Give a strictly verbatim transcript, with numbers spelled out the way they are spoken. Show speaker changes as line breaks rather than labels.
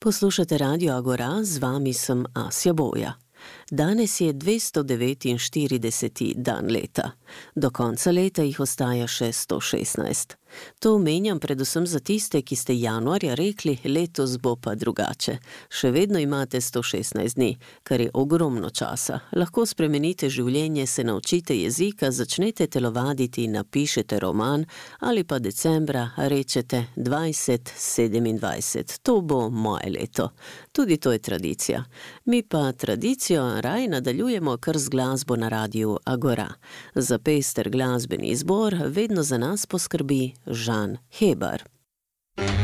Poslušate Radio Agora, z vami sem Asja Boja. Danes je dvesto devetinštirideseti dan leta. Do konca leta jih ostaja še sto šestnajst. To omenjam predvsem za tiste, ki ste januarja rekli, letos bo pa drugače. Še vedno imate sto šestnajst dni, kar je ogromno časa. Lahko spremenite življenje, se naučite jezika, začnete telovaditi, napišete roman ali pa decembra rečete dvajset sedemindvajset. To bo moje leto. Tudi to je tradicija. Mi pa tradicijo raj nadaljujemo kar z glasbo na Radiu Agora. Za pester glasbeni izbor vedno za nas poskrbi Žan Hebar.